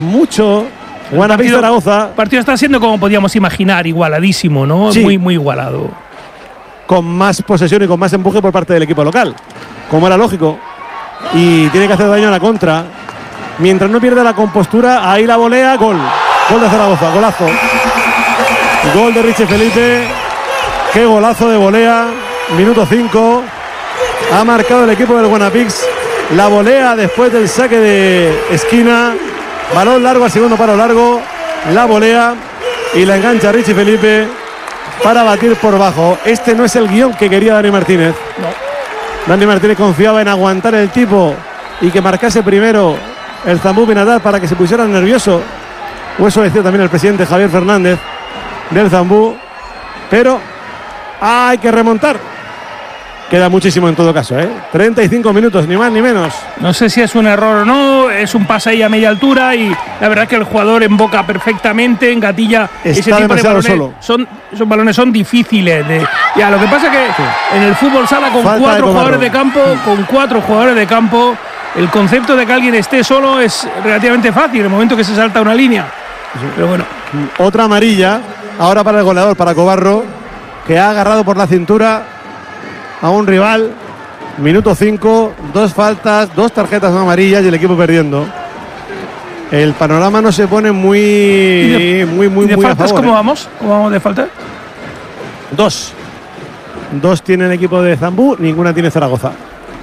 mucho. Guanapix Zaragoza. El partido está siendo, como podíamos imaginar, igualadísimo, ¿no? Sí. Muy igualado. Con más posesión y con más empuje por parte del equipo local, como era lógico. Y tiene que hacer daño a la contra. Mientras no pierda la compostura, ahí la volea, gol. Gol de Zaragoza, golazo. Gol de Richie Felipe. Qué golazo de volea. Minuto 5. Ha marcado el equipo del Guanapix. La volea después del saque de esquina. Balón largo al segundo palo largo. La volea y la engancha Richie Felipe para batir por bajo. Este no es el guión que quería Dani Martínez. No. Dani Martínez confiaba en aguantar el tipo y que marcase primero el Zambú Benatar para que se pusiera nervioso. O eso decía también el presidente Javier Fernández del Zambú. Pero hay que remontar. Queda muchísimo en todo caso, 35 minutos, ni más ni menos. No sé si es un error o no, es un pase ahí a media altura y la verdad es que el jugador emboca perfectamente, engatilla ese tipo de balones. Solo. Esos balones son difíciles. Ya, lo que pasa es que en el fútbol sala con Falta 4 de jugadores de campo, el concepto de que alguien esté solo es relativamente fácil en el momento que se salta una línea. Pero bueno. Otra amarilla, ahora para el goleador, para Cobarro, que ha agarrado por la cintura a un rival. Minuto 5, 2 faltas, 2 tarjetas amarillas y el equipo perdiendo. El panorama no se pone muy ¿De a faltas favor, cómo vamos? ¿Cómo vamos de faltas? 2 tiene el equipo de Zambú, ninguna tiene Zaragoza.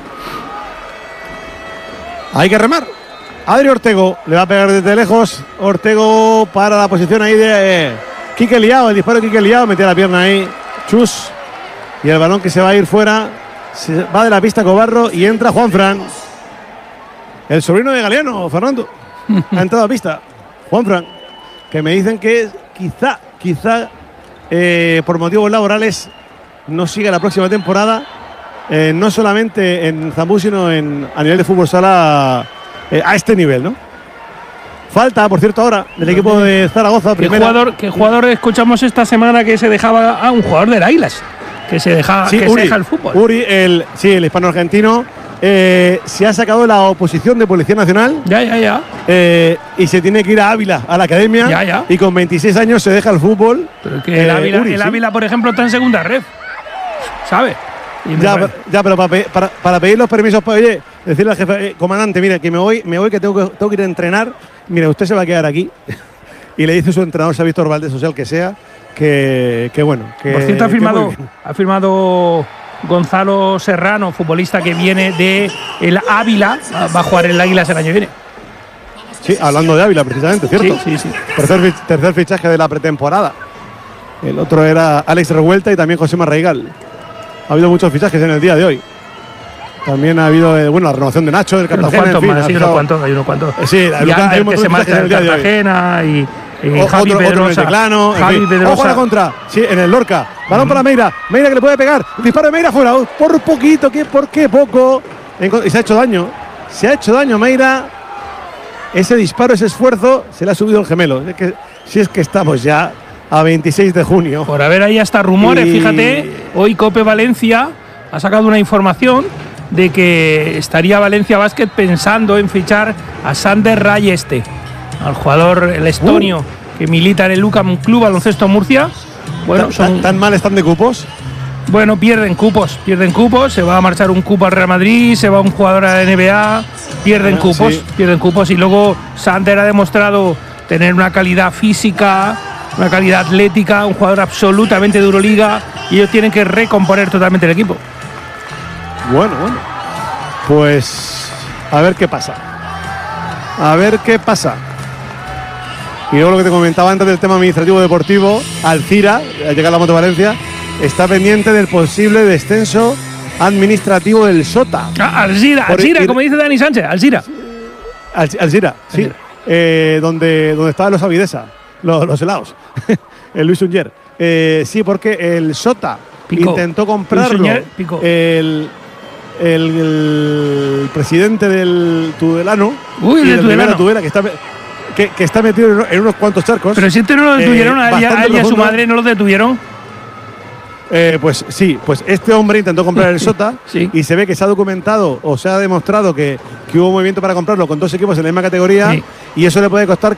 Hay que remar. Adri Ortego le va a pegar desde lejos. Ortego para la posición ahí de Quique Liao. El disparo de Quique Liao, metía la pierna ahí. Chus. Y el balón que se va a ir fuera. Se va de la pista Cobarro y entra Juanfran. El sobrino de Galeano, Fernando. Ha entrado a pista. Juanfran. Que me dicen que quizá por motivos laborales no siga la próxima temporada. No solamente en Zambú, sino a nivel de fútbol sala a este nivel, ¿no? Falta, por cierto, ahora del equipo de Zaragoza. ¿Qué jugador escuchamos esta semana que se dejaba a un jugador del Águilas? Que se deja, sí, que Uri, se deja el fútbol. Uri, el hispano-argentino, se ha sacado la oposición de Policía Nacional. Ya. Y se tiene que ir a Ávila, a la academia. Ya. Y con 26 años se deja el fútbol. Pero que el Ávila, por ejemplo, está en segunda red. ¿Sabes? Pero para pedir los permisos, oye, decirle al jefe, comandante, mire, que me voy que tengo que ir a entrenar. Mire, usted se va a quedar aquí. Y le dice su entrenador, se ha visto Valdés, o sea, el que sea, que bueno. Que, por cierto, ha firmado Gonzalo Serrano, futbolista que viene de el Ávila, va a jugar en el Águilas el año que viene. Sí, hablando de Ávila, precisamente, ¿cierto? Sí. Tercer fichaje de la pretemporada. El otro era Alex Revuelta y también José Marraigal. Ha habido muchos fichajes en el día de hoy. También ha habido la renovación de Nacho, del Cartagena. Hay unos cuantos. Sí, hay un que se marcha del Cartagena y Javi Pedrosa. Ojo a la contra. Sí, en el Lorca. Balón para Meira. Meira que le puede pegar. Un disparo de Meira fuera. Por poquito, ¿por qué poco? Y se ha hecho daño. Meira. Ese disparo, ese esfuerzo, se le ha subido el gemelo. Si es que estamos ya a 26 de junio. Por haber ahí hasta rumores, fíjate. Hoy Cope Valencia ha sacado una información de que estaría Valencia Basket pensando en fichar a Sander Rayeste, al jugador el estonio que milita en el Lucam Club Baloncesto Murcia. Bueno, ¿Tan mal están de cupos? Bueno, pierden cupos, se va a marchar un cupo al Real Madrid, se va un jugador a la NBA, pierden cupos y luego Sander ha demostrado tener una calidad física, una calidad atlética, un jugador absolutamente de Euroliga y ellos tienen que recomponer totalmente el equipo. Bueno. Pues a ver qué pasa. Y luego lo que te comentaba antes del tema administrativo deportivo, Alcira, al llegar a la Moto Valencia, está pendiente del posible descenso administrativo del Sota. Alcira, como dice Dani Sánchez, Alcira, sí. Donde estaban los Avidesa, los helados, el Luis Unger. Sí, porque el Sota intentó comprarlo. El presidente del Tudelano, de Tudela, que está metido en unos cuantos charcos. Pero si no lo detuvieron, a él y a su madre no lo detuvieron. Pues este hombre intentó comprar el Sota sí. Y se ve que se ha documentado o se ha demostrado que que hubo movimiento para comprarlo con dos equipos en la misma categoría Sí. y eso le puede costar